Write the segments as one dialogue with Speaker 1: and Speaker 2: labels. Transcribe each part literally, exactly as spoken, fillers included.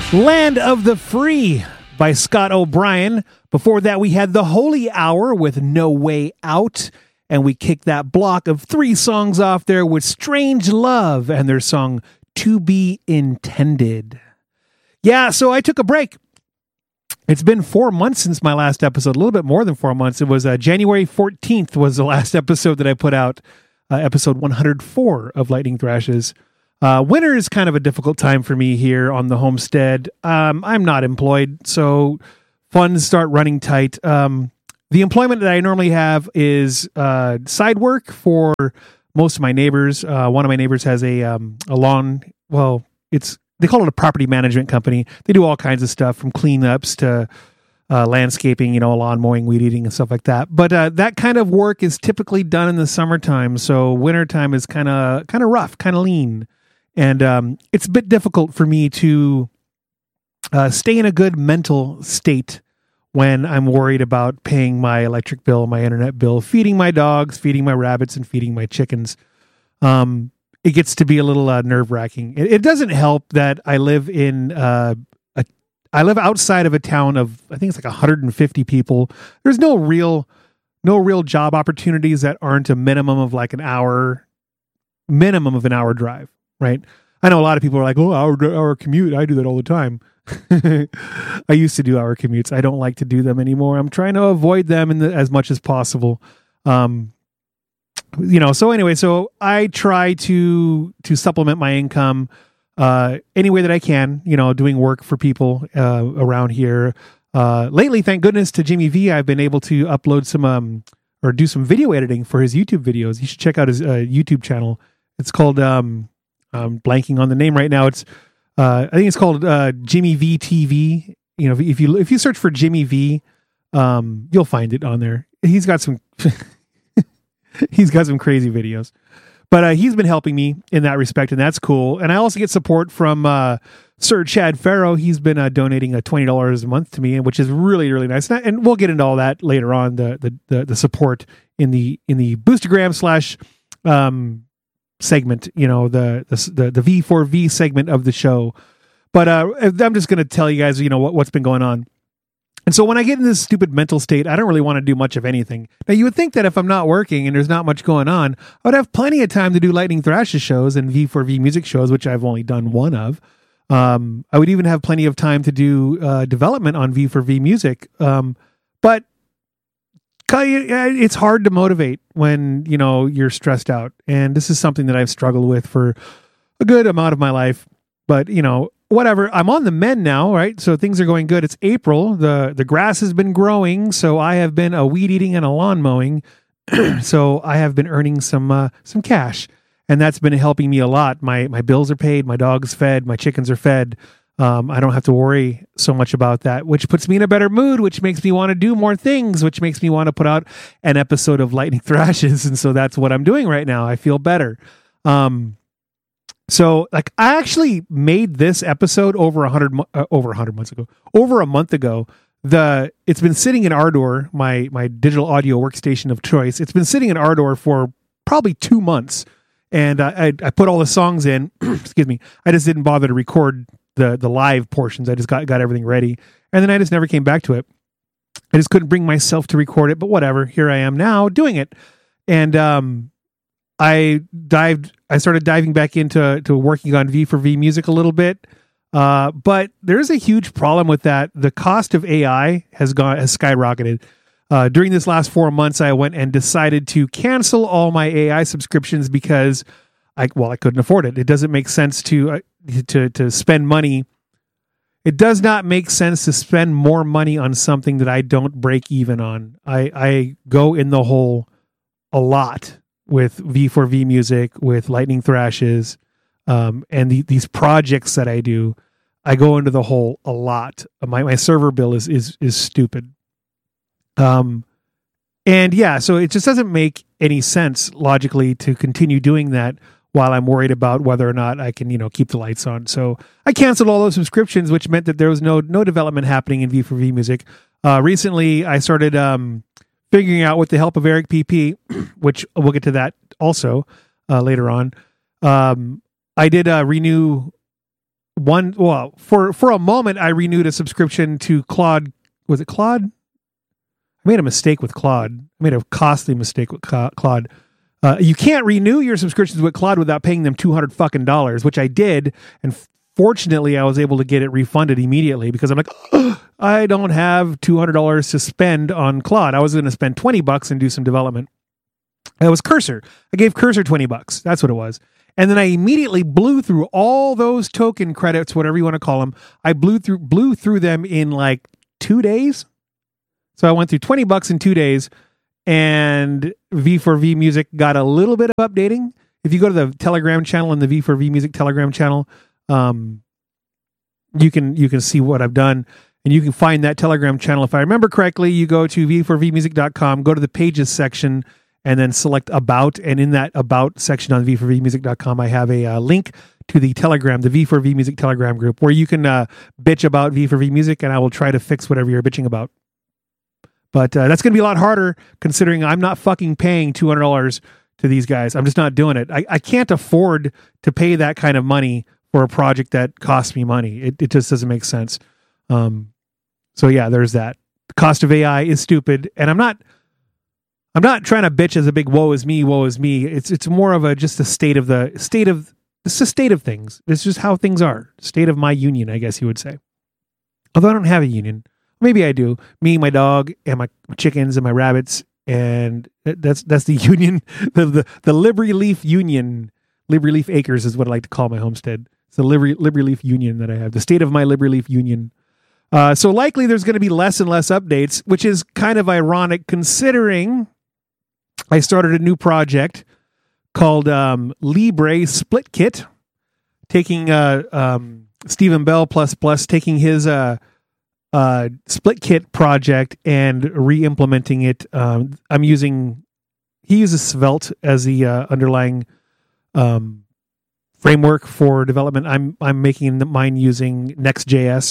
Speaker 1: Land of the Free by Scott O'Brien. Before that, we had The Holy Hour with No Way Out. And we kicked that block of three songs off there with Strange Love and their song To Be Intended. Yeah, so I took a break. It's been four months since my last episode, a little bit more than four months. It was uh, January fourteenth was the last episode that I put out, uh, episode one hundred four of Lightning Thrashes. Uh, winter is kind of a difficult time for me here on the homestead. Um, I'm not employed, so funds start running tight. Um, the employment that I normally have is uh, side work for most of my neighbors. Uh, one of my neighbors has a um, a lawn. Well, it's they call it a property management company. They do all kinds of stuff from cleanups to uh, landscaping, you know, lawn mowing, weed eating, and stuff like that. But uh, that kind of work is typically done in the summertime, so wintertime is kind of kind of rough, kind of lean. And um, it's a bit difficult for me to uh, stay in a good mental state when I'm worried about paying my electric bill, my internet bill, feeding my dogs, feeding my rabbits, and feeding my chickens. Um, it gets to be a little uh, nerve-wracking. It, it doesn't help that I live in uh, a, I live outside of a town of, I think it's like one hundred fifty people. There's no real, no real job opportunities that aren't a minimum of like an hour, minimum of an hour drive. Right. I know a lot of people are like, oh, our, our commute. I do that all the time. I used to do hour commutes. I don't like to do them anymore. I'm trying to avoid them in the, as much as possible. Um, you know, so anyway, so I try to, to supplement my income, uh, any way that I can, you know, doing work for people, uh, around here. Uh, lately, thank goodness to Jimmy V, I've been able to upload some, um, or do some video editing for his YouTube videos. You should check out his, uh, YouTube channel. It's called, um, I'm blanking on the name right now. It's, uh, I think it's called, uh, Jimmy V T V. You know, if you, if you search for Jimmy V, um, you'll find it on there. He's got some, he's got some crazy videos, but, uh, he's been helping me in that respect, and that's cool. And I also get support from, uh, Sir Chad Farrow. He's been, uh, donating a twenty dollars a month to me, which is really, really nice. And, and we'll get into all that later on, the, the, the, the support in the, in the Boostergram slash, um, segment, you know, the, the the V four V segment of the show. But uh I'm just going to tell you guys, you know, what, what's been going on. And so when I get in this stupid mental state, I don't really want to do much of anything. Now, you would think that if I'm not working and there's not much going on, I would have plenty of time to do Lightning Thrashes shows and V four V music shows, which I've only done one of. Um, I would even have plenty of time to do uh, development on V four V music. Um, but it's hard to motivate when, you know, you're stressed out. And this is something that I've struggled with for a good amount of my life. But, you know, whatever. I'm on the mend now, right? So things are going good. It's April. The the grass has been growing. So I have been a weed eating and a lawn mowing. So I have been earning some uh, some cash. And that's been helping me a lot. My my bills are paid. My dog's fed. My chickens are fed. Um, I don't have to worry so much about that, which puts me in a better mood, which makes me want to do more things, which makes me want to put out an episode of Lightning Thrashes. And so that's what I'm doing right now. I feel better. Um, so like I actually made this episode over a hundred, uh, over a hundred months ago, over a month ago. The, it's been sitting in Ardor, my, my digital audio workstation of choice. It's been sitting in Ardor for probably two months. And uh, I, I put all the songs in, excuse me. I just didn't bother to record the the live portions. I just got, got everything ready. And then I just never came back to it. I just couldn't bring myself to record it, but whatever. Here I am now doing it. And um, I dived, I started diving back into to working on V four V music a little bit. Uh, but there's a huge problem with that. The cost of A I has gone, has skyrocketed. Uh, during this last four months, I went and decided to cancel all my A I subscriptions because I, well, I couldn't afford it. It doesn't make sense to, uh, to, to spend money. It does not make sense to spend more money on something that I don't break even on. I, I go in the hole a lot with V four V music, with Lightning Thrashes, um, and the, these projects that I do. I go into the hole a lot. My, my server bill is, is, is stupid. Um, and yeah, so it just doesn't make any sense logically to continue doing that while I'm worried about whether or not I can, you know, keep the lights on. So I canceled all those subscriptions, which meant that there was no, no development happening in V four V music. Uh, recently I started, um, figuring out with the help of Eric P P, which we'll get to that also, uh, later on. Um, I did, uh, renew one, well, for, for a moment, I renewed a subscription to Claude. Was it Claude? I made a mistake with Claude. I made a costly mistake with Claude. Uh, you can't renew your subscriptions with Claude without paying them two hundred fucking dollars, which I did. And fortunately, I was able to get it refunded immediately because I'm like, oh, I don't have two hundred dollars to spend on Claude. I was going to spend twenty bucks and do some development. It was Cursor. I gave Cursor twenty bucks. That's what it was. And then I immediately blew through all those token credits, whatever you want to call them. I blew through, blew through them in like two days. So I went through twenty bucks in two days. And V four V Music got a little bit of updating. If you go to the Telegram channel and the V four V Music Telegram channel, um, you can you can see what I've done, and you can find that Telegram channel. If I remember correctly, you go to v four v music dot com, go to the Pages section, and then select About. And in that About section on v four v music dot com, I have a uh, link to the Telegram, the V four V Music Telegram group, where you can uh, bitch about V four V Music, and I will try to fix whatever you're bitching about. But uh, that's going to be a lot harder considering I'm not fucking paying two hundred dollars to these guys. I'm just not doing it. I, I can't afford to pay that kind of money for a project that costs me money. It, it just doesn't make sense. Um, so yeah, there's that. The cost of A I is stupid. And I'm not, I'm not trying to bitch as a big woe is me, woe is me. It's, it's more of a, just a state of the state of, it's a state of things. It's just how things are. State of my union, I guess you would say. Although I don't have a union. Maybe I do. Me, my dog, and my chickens and my rabbits, and that's that's the union, the the, the Liberty Leaf Union. Liberty Leaf Acres is what I like to call my homestead. It's the Liberty Liberty Leaf Union that I have. The state of my Liberty Leaf Union. Uh, so likely there's going to be less and less updates, which is kind of ironic considering I started a new project called um, Libre Split Kit, taking uh, um, Stephen Bell plus plus taking his. Uh, uh split kit project and re-implementing it. um I'm using he uses Svelte as the uh, underlying um framework for development. I'm I'm making mine using Next.js,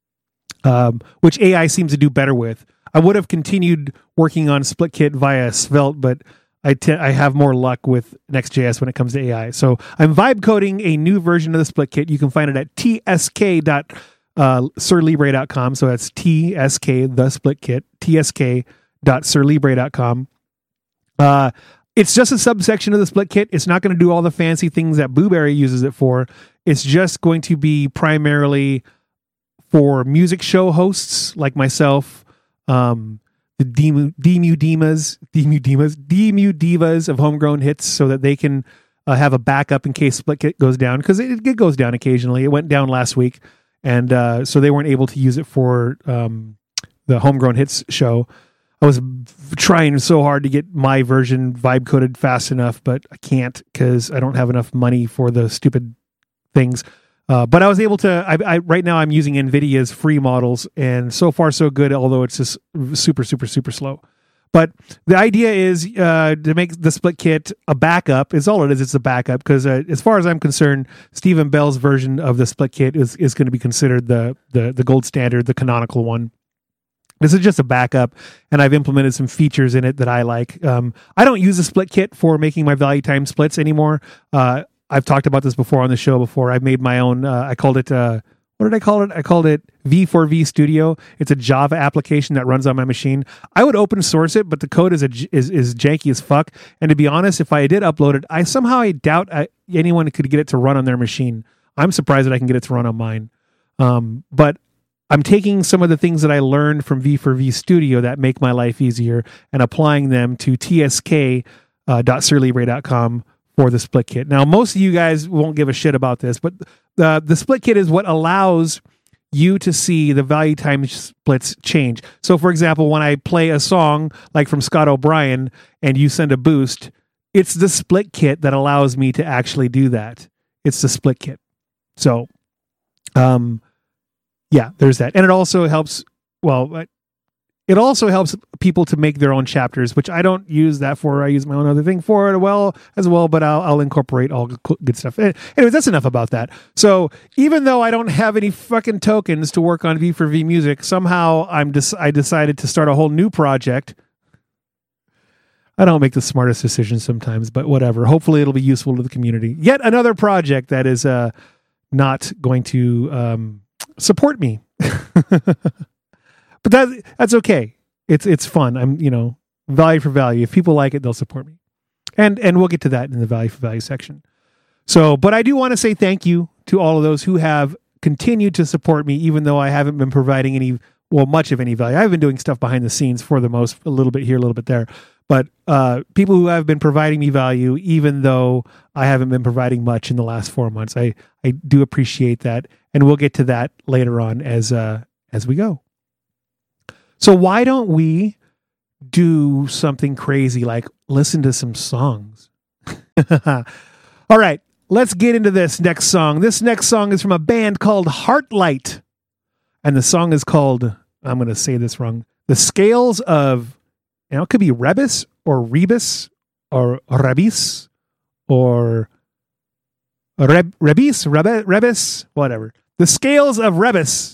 Speaker 1: um which A I seems to do better with. I would have continued working on split kit via Svelte, but I te- I have more luck with Next.js when it comes to A I. So I'm vibe coding a new version of the split kit. You can find it at t s k dot Uh, sir libre dot com. So that's T S K, the split kit, T S K dot sir libre dot com. Uh, it's just a subsection of the split kit. It's not going to do all the fancy things that Blueberry uses it for. It's just going to be primarily for music show hosts like myself, um, the Demu, Demu Dimas, Demu Dimas, Demu Divas of Homegrown Hits, so that they can uh, have a backup in case split kit goes down, because it, it goes down occasionally. It went down last week. And uh, so they weren't able to use it for um, the Homegrown Hits show. I was trying so hard to get my version vibe coded fast enough, but I can't because I don't have enough money for the stupid things. Uh, but I was able to. I, I right now I'm using NVIDIA's free models, and so far so good. Although it's just super, super, super slow. But the idea is uh, to make the split kit a backup. Is all it is. It's a backup because, uh, as far as I'm concerned, Stephen Bell's version of the split kit is, is going to be considered the, the the gold standard, the canonical one. This is just a backup, and I've implemented some features in it that I like. Um, I don't use a split kit for making my value time splits anymore. Uh, I've talked about this before on the show before. I've made my own. Uh, I called it. Uh, What did I call it? I called it V four V Studio. It's a Java application that runs on my machine. I would open source it, but the code is a, is is janky as fuck. And to be honest, if I did upload it, I somehow I doubt I, anyone could get it to run on their machine. I'm surprised that I can get it to run on mine. Um, but I'm taking some of the things that I learned from V four V Studio that make my life easier and applying them to T S K dot sir libre dot com for the split kit. Now, most of you guys won't give a shit about this, but uh, the split kit is what allows you to see the value time splits change. So, for example, when I play a song like from Scott O'Brien and you send a boost, it's the split kit that allows me to actually do that. It's the split kit. So, um, yeah, there's that. And it also helps, well, it also helps people to make their own chapters, which I don't use that for. I use my own other thing for it well as well, but I'll, I'll incorporate all good stuff. Anyways, that's enough about that. So even though I don't have any fucking tokens to work on V four V Music, somehow I'm des- I decided to start a whole new project. I don't make the smartest decisions sometimes, but whatever. Hopefully it'll be useful to the community. Yet another project that is uh, not going to um, support me. But that that's okay. It's it's fun. I'm, you know, value for value. If people like it, they'll support me. And and we'll get to that in the value for value section. So, but I do want to say thank you to all of those who have continued to support me, even though I haven't been providing any, well, much of any value. I've been doing stuff behind the scenes for the most, a little bit here, a little bit there. But uh, people who have been providing me value, even though I haven't been providing much in the last four months, I, I do appreciate that. And we'll get to that later on as uh, as we go. So why don't we do something crazy like listen to some songs? All right, let's get into this next song. This next song is from a band called Heartlight. And the song is called, I'm going to say this wrong, The Scales of, you know, it could be Rebus or Rebus or Rebis or Reb, Rebis, Rebe, Rebus, whatever. The Scales of Rebus.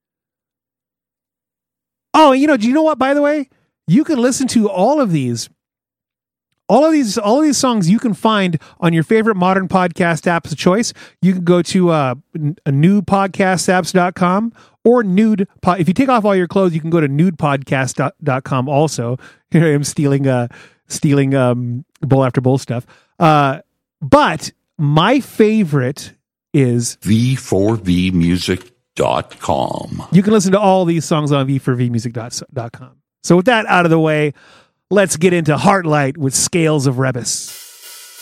Speaker 1: Oh, you know, do you know what, by the way? You can listen to all of these. All of these, all of these songs you can find on your favorite modern podcast apps of choice. You can go to uh, new podcast apps dot com or nude. If you take off all your clothes, you can go to nude podcast dot com also. Here I am stealing, uh, stealing um, bowl after bowl stuff. Uh, but my favorite is
Speaker 2: v four v music dot com.
Speaker 1: You can listen to all these songs on v four v music dot com. So with that out of the way, let's get into Heartlight with Scales of Rebus.